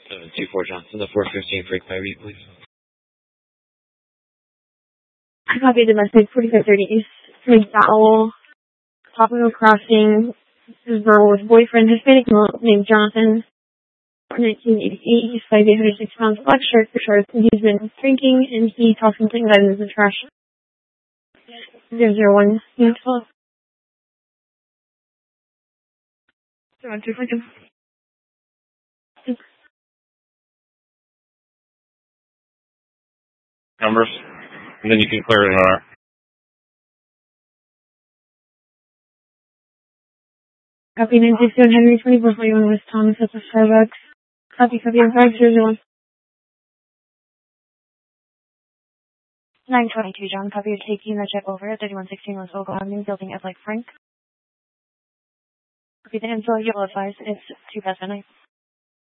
724 Johnson, the 415 frequency read, please. I copy domestic 4530 East McDowell, Tropical Crossing. This is Burl with boyfriend, Hispanic male named Jonathan. 1988, he's 5'8", 106 pounds, black shirt for shorts, and he's been drinking, and he tossed something that is in the trash. 001, Newcastle. 725. Numbers, and then you can clear it in our. Copy 961 Henry 2441 West Thomas at the Starbucks. Copy on 5001. 922 John, copy you're taking the check over at 3116 West Ogle Avenue, building F like Frank. Copy the info, you'll advise it's 2 past midnight.